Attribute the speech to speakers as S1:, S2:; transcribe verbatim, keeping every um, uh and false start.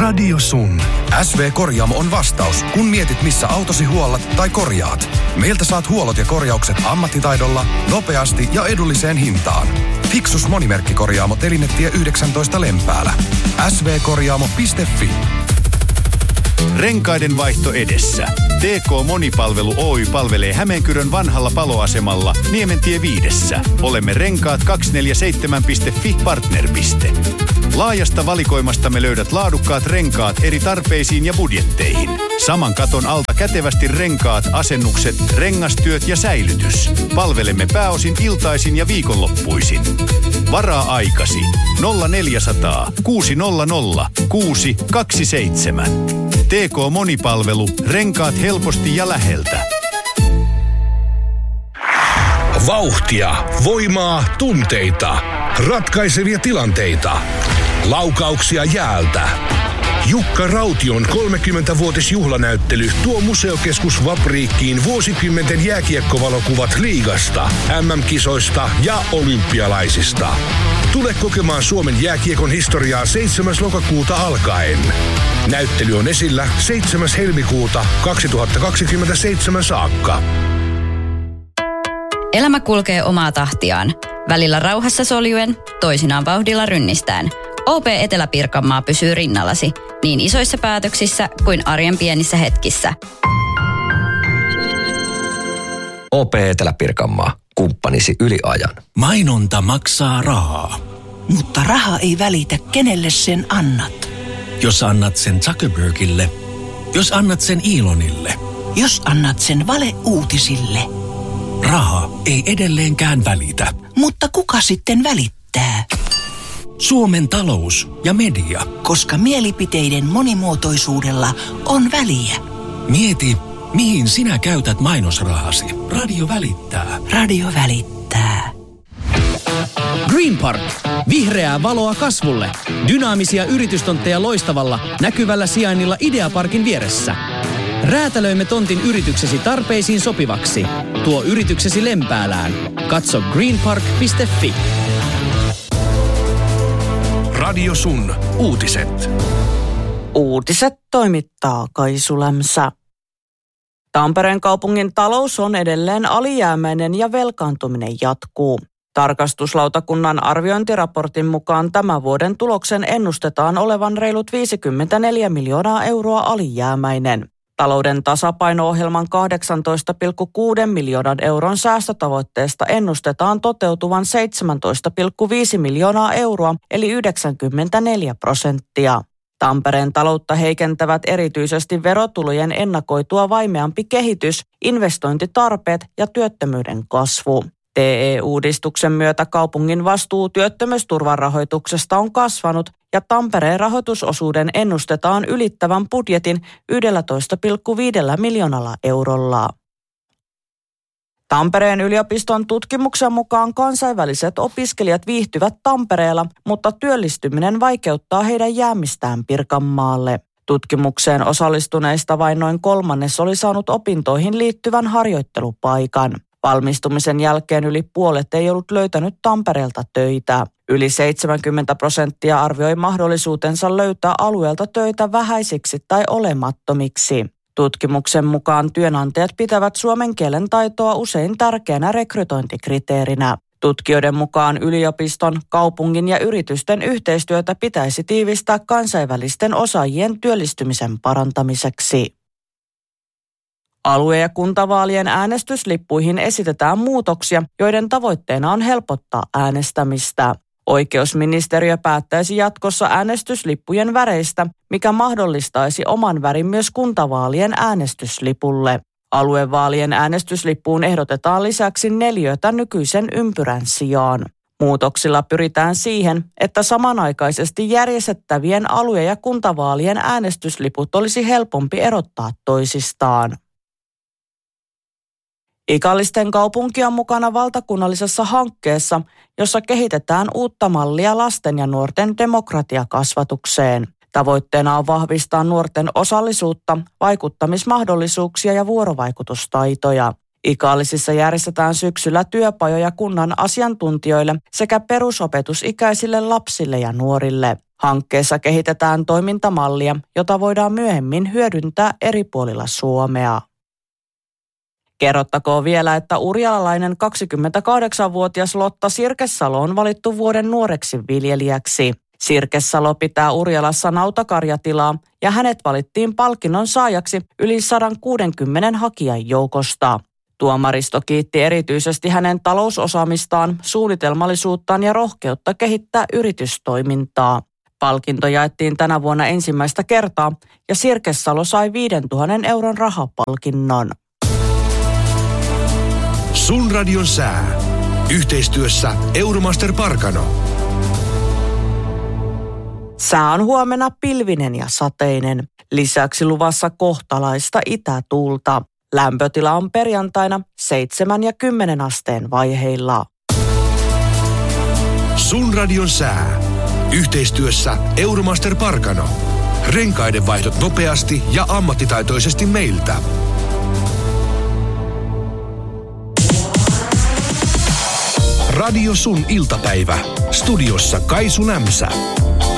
S1: Radio Sun. S V-korjaamo on vastaus, kun mietit missä autosi huollat tai korjaat. Meiltä saat huollot ja korjaukset ammattitaidolla, nopeasti ja edulliseen hintaan. Fixus monimerkkikorjaamo Telinetie yhdeksäntoista Lempäälä. S V korjaamo piste fi.
S2: Renkaiden vaihto edessä. T K Monipalvelu Oy palvelee Hämeenkyrön vanhalla paloasemalla Niementie viidessä. Olemme renkaat kaksisataaneljäkymmentäseitsemän piste fi partnerpiste. Laajasta valikoimastamme löydät laadukkaat renkaat eri tarpeisiin ja budjetteihin. Saman katon alta kätevästi renkaat, asennukset, rengastyöt ja säilytys. Palvelemme pääosin iltaisin ja viikonloppuisin. Varaa aikasi nolla neljäsataa kuusisataanolla kuusi kaksikymmentäseitsemän. T K Monipalvelu, renkaat helposti ja läheltä.
S1: Vauhtia, voimaa, tunteita, ratkaisevia tilanteita, laukauksia jäältä. Jukka Raution kolmekymmentävuotisjuhlanäyttely tuo Museokeskus Vapriikkiin vuosikymmenten jääkiekkovalokuvat liigasta, M M-kisoista ja olympialaisista. Tule kokemaan Suomen jääkiekon historiaa seitsemäs lokakuuta alkaen. Näyttely on esillä seitsemäs helmikuuta kaksituhattakaksikymmentäseitsemän saakka.
S3: Elämä kulkee omaa tahtiaan. Välillä rauhassa soljuen, toisinaan vauhdilla rynnistään. O P Etelä-Pirkanmaa pysyy rinnallasi niin isoissa päätöksissä kuin arjen pienissä hetkissä.
S4: O P Etelä-Pirkanmaa. Kumppanisi yli ajan.
S5: Mainonta maksaa rahaa.
S6: Mutta raha ei välitä, kenelle sen annat.
S5: Jos annat sen Zuckerbergille, jos annat sen Elonille,
S6: jos annat sen valeuutisille.
S5: Raha ei edelleenkään välitä.
S6: Mutta kuka sitten välittää?
S5: Suomen talous ja media.
S6: Koska mielipiteiden monimuotoisuudella on väliä.
S5: Mieti, mihin sinä käytät mainosrahasi. Radio välittää.
S6: Radio välittää.
S7: Green Park. Vihreää valoa kasvulle. Dynaamisia yritystontteja loistavalla, näkyvällä sijainnilla Ideaparkin vieressä. Räätälöimme tontin yrityksesi tarpeisiin sopivaksi. Tuo yrityksesi Lempäälään. Katso greenpark piste fi.
S1: Radio Sun. Uutiset.
S8: Uutiset toimittaa Kaisu Lämsä. Tampereen kaupungin talous on edelleen alijäämäinen ja velkaantuminen jatkuu. Tarkastuslautakunnan arviointiraportin mukaan tämän vuoden tuloksen ennustetaan olevan reilut viisikymmentäneljä miljoonaa euroa alijäämäinen. Talouden tasapaino-ohjelman kahdeksantoista pilkku kuusi miljoonan euron säästötavoitteesta ennustetaan toteutuvan seitsemäntoista pilkku viisi miljoonaa euroa eli yhdeksänkymmentäneljä prosenttia. Tampereen taloutta heikentävät erityisesti verotulojen ennakoitua vaimeampi kehitys, investointitarpeet ja työttömyyden kasvu. T E-uudistuksen myötä kaupungin vastuu työttömyysturvan rahoituksesta on kasvanut ja Tampereen rahoitusosuuden ennustetaan ylittävän budjetin yksitoista pilkku viisi miljoonalla eurolla. Tampereen yliopiston tutkimuksen mukaan kansainväliset opiskelijat viihtyvät Tampereella, mutta työllistyminen vaikeuttaa heidän jäämistään Pirkanmaalle. Tutkimukseen osallistuneista vain noin kolmannes oli saanut opintoihin liittyvän harjoittelupaikan. Valmistumisen jälkeen yli puolet ei ollut löytänyt Tampereelta töitä. Yli seitsemänkymmentä prosenttia arvioi mahdollisuutensa löytää alueelta töitä vähäisiksi tai olemattomiksi. Tutkimuksen mukaan työnantajat pitävät suomen kielen taitoa usein tärkeänä rekrytointikriteerinä. Tutkijoiden mukaan yliopiston, kaupungin ja yritysten yhteistyötä pitäisi tiivistää kansainvälisten osaajien työllistymisen parantamiseksi. Alue- ja kuntavaalien äänestyslippuihin esitetään muutoksia, joiden tavoitteena on helpottaa äänestämistä. Oikeusministeriö päättäisi jatkossa äänestyslippujen väreistä, mikä mahdollistaisi oman värin myös kuntavaalien äänestyslipulle. Aluevaalien äänestyslippuun ehdotetaan lisäksi neliötä nykyisen ympyrän sijaan. Muutoksilla pyritään siihen, että samanaikaisesti järjestettävien alue- ja kuntavaalien äänestysliput olisi helpompi erottaa toisistaan. Ikallisten kaupunki on mukana valtakunnallisessa hankkeessa, jossa kehitetään uutta mallia lasten ja nuorten demokratiakasvatukseen. Tavoitteena on vahvistaa nuorten osallisuutta, vaikuttamismahdollisuuksia ja vuorovaikutustaitoja. Ikaalisissa järjestetään syksyllä työpajoja kunnan asiantuntijoille sekä perusopetusikäisille lapsille ja nuorille. Hankkeessa kehitetään toimintamallia, jota voidaan myöhemmin hyödyntää eri puolilla Suomea. Kerrottakoon vielä, että urjalalainen kaksikymmentäkahdeksanvuotias Lotta Sirkesalo on valittu vuoden nuoreksi viljelijäksi. Sirkesalo pitää Urjalassa nautakarjatilaa ja hänet valittiin palkinnon saajaksi yli sata kuusikymmentä hakijan joukosta. Tuomaristo kiitti erityisesti hänen talousosaamistaan, suunnitelmallisuuttaan ja rohkeutta kehittää yritystoimintaa. Palkinto jaettiin tänä vuonna ensimmäistä kertaa ja Sirkesalo sai viisituhatta euron rahapalkinnon.
S9: Sun radion sää. Yhteistyössä Euromaster Parkano.
S8: Sää on huomenna pilvinen ja sateinen. Lisäksi luvassa kohtalaista itätuulta. Lämpötila on perjantaina seitsemän ja kymmenen asteen vaiheilla.
S9: Sun radion sää. Yhteistyössä Euromaster Parkano. Renkaiden vaihdot nopeasti ja ammattitaitoisesti meiltä. Radio Sun iltapäivä. Studiossa Kaisu Nämsä.